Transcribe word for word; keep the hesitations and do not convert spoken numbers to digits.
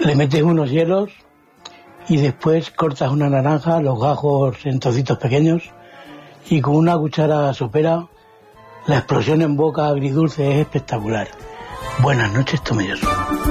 le metes unos hielos y después cortas una naranja, los gajos en trocitos pequeños y con una cuchara sopera, la explosión en boca agridulce es espectacular. Buenas noches, Tomelloso.